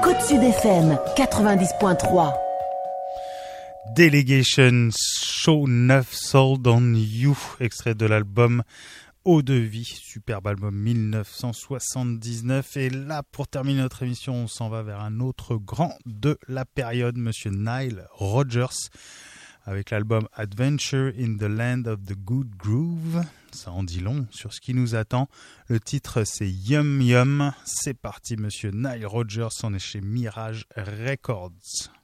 Côte Sud FM 90.3. Delegation Show 9 Sold on You, extrait de l'album Eau de vie, superbe album 1979. Et là, pour terminer notre émission, on s'en va vers un autre grand de la période, monsieur Nile Rodgers, avec l'album Adventure in the Land of the Good Groove. Ça en dit long sur ce qui nous attend. Le titre, c'est Yum Yum. C'est parti, monsieur Nile Rodgers, on est chez Mirage Records.